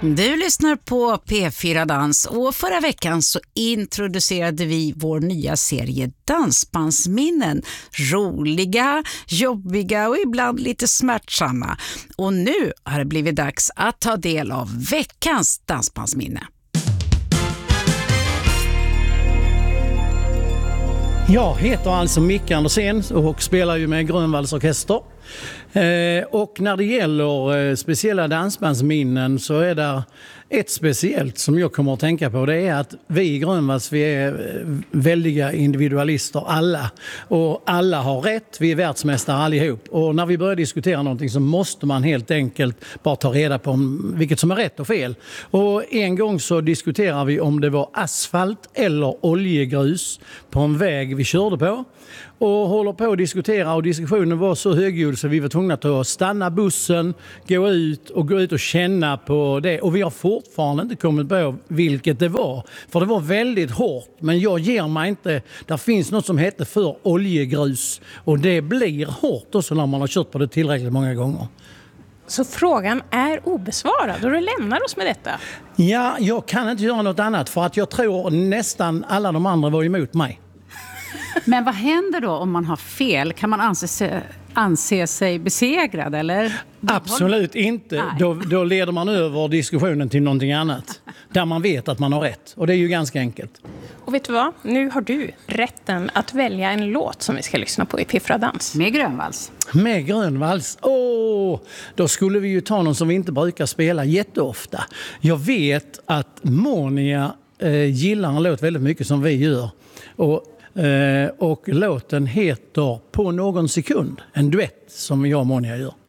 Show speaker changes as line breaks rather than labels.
Du lyssnar på P4 Dans och förra veckan så introducerade vi vår nya serie Dansbandsminnen. Roliga, jobbiga och ibland lite smärtsamma. Och nu har det blivit dags att ta del av veckans dansbandsminne.
Jag heter alltså Micke Andersén och spelar ju med Grönvalls orkester. Och när det gäller speciella dansbandsminnen så är det ett speciellt som jag kommer att tänka på. Det är att vi i Grönvalls, vi är väldiga individualister alla. Och alla har rätt, vi är världsmästare allihop. Och när vi börjar diskutera någonting så måste man helt enkelt bara ta reda på vilket som är rätt och fel. Och en gång så diskuterar vi om det var asfalt eller oljegrus på en väg vi körde på. Och håller på att diskutera och diskussionen var så högljudd så vi var tvungna att stanna bussen, gå ut och känna på det. Och vi har fortfarande inte kommit på vilket det var. För det var väldigt hårt, men jag ger mig inte. Det finns något som heter för oljegrus och det blir hårt också när man har kört på det tillräckligt många gånger.
Så frågan är obesvarad och du lämnar oss med detta?
Ja, jag kan inte göra något annat för att jag tror nästan alla de andra var emot mig.
Men vad händer då om man har fel? Kan man anse sig besegrad eller?
Absolut inte. Då leder man över diskussionen till någonting annat. Där man vet att man har rätt. Och det är ju ganska enkelt.
Och vet du vad? Nu har du rätten att välja en låt som vi ska lyssna på i P4 Dans.
Med Grönvalls.
Med Grönvalls? Då skulle vi ju ta någon som vi inte brukar spela jätteofta. Jag vet att Monia gillar en låt väldigt mycket som vi gör. Och låten heter På någon sekund. En duett som jag och Monia gör.